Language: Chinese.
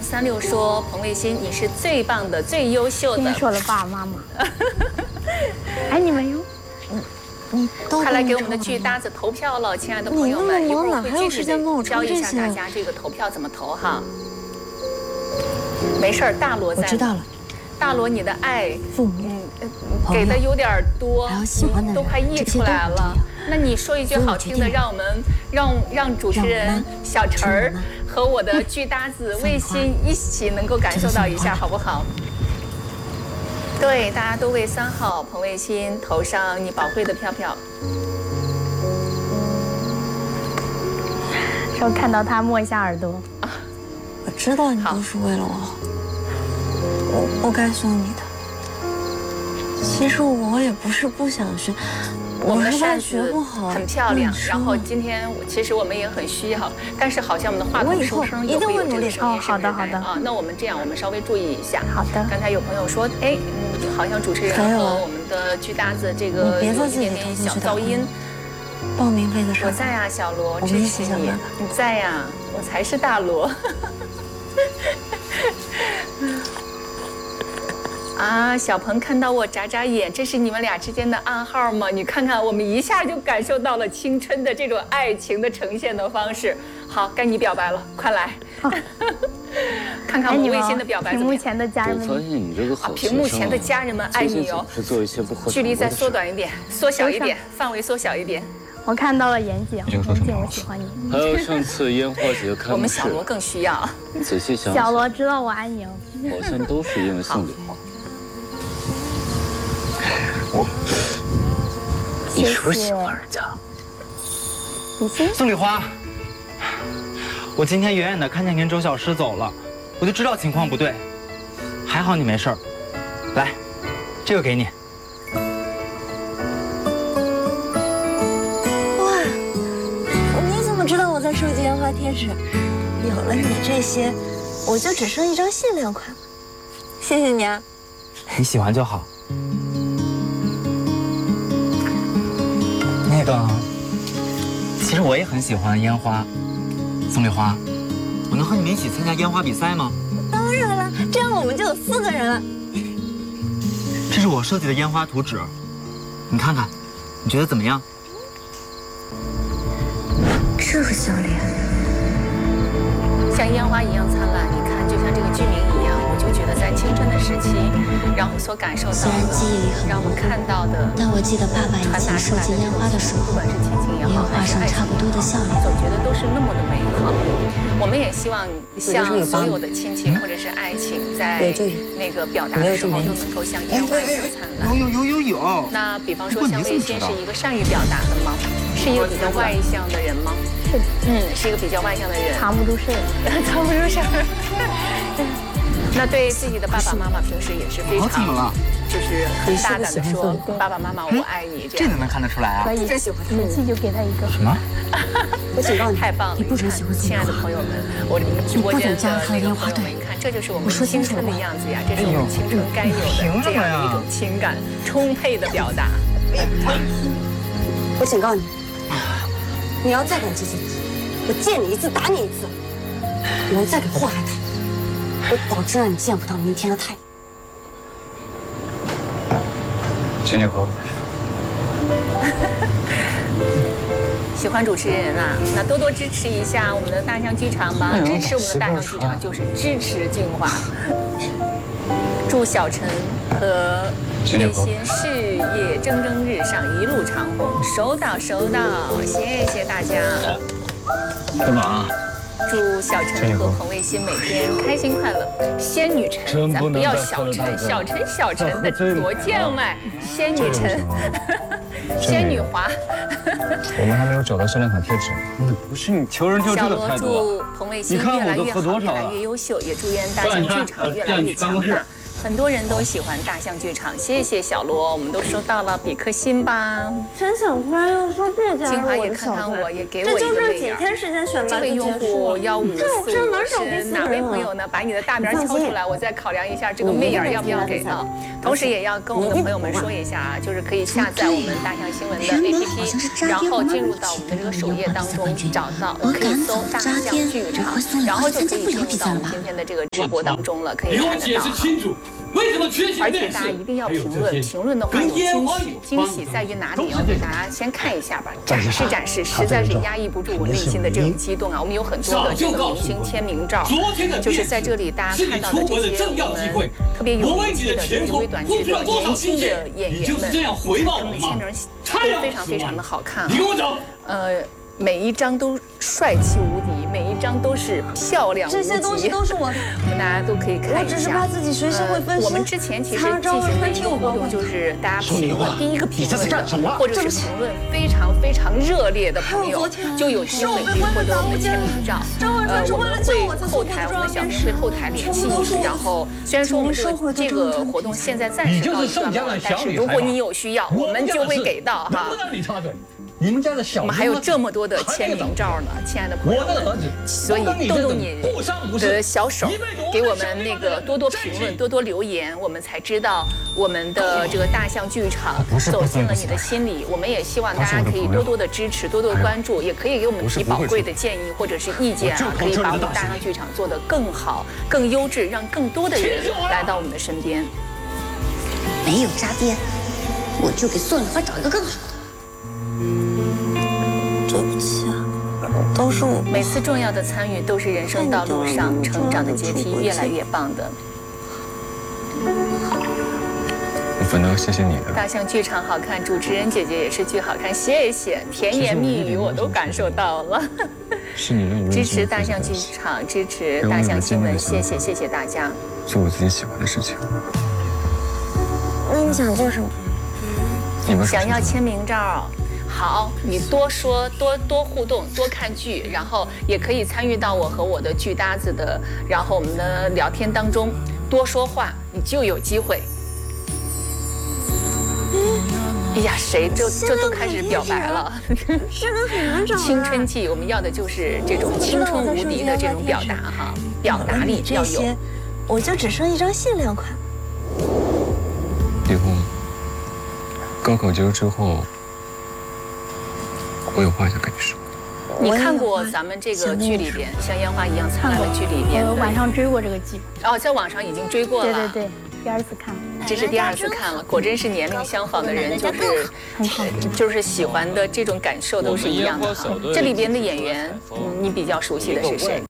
36说彭卫星，你是最棒的、最优秀的。 今天说了爸爸妈妈，爱你们哟。 你都快来给我们的剧搭子投票了，亲爱的朋友们，一会儿会具体的教一下大家这个投票怎么投哈。没事儿，大罗在。 我知道了。 大罗，你的爱， 父母， 给的有点多， 还有喜欢的人， 都快溢出来了。那你说一句好听的，让我们让主持人小陈儿和我的剧搭子卫星一起能够感受到一下，好不好？对，大家都为3号彭卫星投上你宝贵的票票。 说看到他摸一下耳朵。 我知道你都是为了我好，我不该送你的。其实我也不是不想学， 我们的扇子很漂亮，然后今天其实我们也很需要，但是好像我们的话筒收声也会有这个声音， 好的好的啊。那我们这样，我们稍微注意一下。 好的。 刚才有朋友说，哎，好像主持人和我们的剧搭子这个有一点点小噪音。 报名费的事。 我在呀，小罗，支持你。你在呀，我才是大罗。啊，小鹏看到我眨眨眼，这是你们俩之间的暗号吗？你看看，我们一下就感受到了青春的这种爱情的呈现的方式。好，该你表白了，快来，看看我们卫星的表白怎么样。 屏幕前的家人们， 我发现你这个好屏幕前的家人们爱你哦。 是做一些不合距离再缩短一点，缩小一点，范围缩小一点。 我看到了严姐，严姐，我喜欢你。 还有上次烟花节开幕式， 我们小罗更需要。 仔细想， 小罗知道我爱你哦。 好像都是因为送礼花。你是不是喜欢人家？ 宋丽花，我今天远远的看见跟周小诗走了，我就知道情况不对。还好你没事儿，来，这个给你。 哇，你怎么知道我在收集烟花贴纸？有了你这些，我就只剩一张限量款了。谢谢你啊。 你喜欢就好。那个，其实我也很喜欢烟花。宋丽花，我能和你们一起参加烟花比赛吗？ 当然了，这样我们就有4个人了。 这是我设计的烟花图纸，你看看，你觉得怎么样？ 这个笑脸， 像烟花一样灿烂。你看，就像这个剧名一样，我就觉得在青春的时期，让我所感受到的，让我们看到的， 但我记得爸爸以前设计烟花的时候， 不管是亲情也好， 画上差不多的笑脸， 总觉得都是那么的美好。我们也希望像所有的亲情或者是爱情，在那个表达的时候都能够像烟花一样灿烂。 有。 那比方说，像卫星是一个善于表达的吗？是一个比较外向的人吗？ 是的。 是一个比较外向的人。 藏不住事儿， 藏不住事儿。那对自己的爸爸妈妈平时也是非常，就是很大胆的说爸爸妈妈我爱你， 这能看得出来啊？ 可以，生气就给他一个。 什么？ 我警告你， 太棒了！ 你不准喜欢亲爱的朋友们，我直播间的那个朋友们，你看，这就是我们青春的样子呀，这是我们青春该有的这样的一种情感充沛的表达。 我警告你，你要再敢接近我见你一次打你一次，你要再敢祸害他，我保证让你见不到明天的太阳。 请你喝。 喜欢主持人啊，那多多支持一下我们的大象剧场吧！支持我们的大象剧场就是支持进化。祝小陈和卫星事业蒸蒸日上，一路长虹。收到，收到，谢谢大家。 干嘛？ 祝小陈和彭卫星每天开心快乐。仙女陈，咱不要小陈，小陈的多见外。仙女陈，仙女华。 我们还没有找到限量款贴纸。不是你求人就这个态度。 祝彭卫星越来越好，越来越优秀，也祝愿大象剧场越来越强大。 很多人都喜欢大象剧场，谢谢小罗，我们都收到了，比颗心吧。 陈小花要说不加金华入我也看看的小队， 我也给我一这就个媚眼。 是几天时间选拔这位用户15545是哪位朋友呢？把你的大名敲出来，我再考量一下这个媚眼要不要给到。同时也要跟我们的朋友们说一下啊，就是可以下载我们大象新闻的 APP， 然后进入到我们的这个首页当中，找到可以搜大象剧场，然后就可以进入到我们今天的这个直播当中了，可以看得到。 为什么缺席而且大家一定要评论，评论的话有惊喜，惊喜在于哪里？要给大家先看一下吧，展示，实在是压抑不住我内心的这种激动啊！我们有很多的这个明星签名照，就是在这里大家看到的这些我们特别有名气的这个微短剧的年轻的演员们，他们的签名都非常非常的好看啊。每一张都帅气无敌，每一张都是漂亮无极。 这些东西都是我的， 我们大家都可以看一下。 我只是怕自己随时会分心。 我们之前其实进行的一个活动就是大家评论，第一个评论的或者是评论非常非常热烈的朋友，就有机会可以获得我们的签名照。我们会后台，我们的小编会后台联系你。然后虽然说我们这个活动现在暂时告一段落，但是如果你有需要，我们就会给到哈。 你们家的小， 我们还有这么多的签名照呢，亲爱的朋友们，所以动动你的小手，给我们那个多多评论，多多留言，我们才知道我们的这个大象剧场走进了你的心里。我们也希望大家可以多多的支持，多多的关注，也可以给我们提宝贵的建议或者是意见啊，可以把我们大象剧场做得更好、更优质，让更多的人来到我们的身边。 没有扎边，我就给宋丽花找一个更好的。对不起啊，都是我。 每次重要的参与都是人生道路上成长的阶梯，越来越棒的。 我反倒谢谢你的。 大象剧场好看，主持人姐姐也是剧好看，谢谢，甜言蜜语我都感受到了。 是你让我支持大象剧场，支持大象新闻，谢谢大家。 做我自己喜欢的事情。 那你想做什么？ 想要签名照。好，你多说多互动，多看剧，然后也可以参与到我和我的剧搭子的，然后我们的聊天当中，多说话，你就有机会。哎呀，谁这都开始表白了？ 这个很难找。 青春季，我们要的就是这种青春无敌的这种表达哈，表达力要有。 我就只剩一张限量款。 李红，高考结束之后。我有话想跟你说。 你看过咱们这个剧里边像烟花一样灿烂的剧里边？ 我晚上追过这个剧。 哦，在网上已经追过了。 对，第二次看了。 这是第二次看了，果真是年龄相仿的人，就是喜欢的这种感受都是一样的哈。这里边的演员，你比较熟悉的是谁？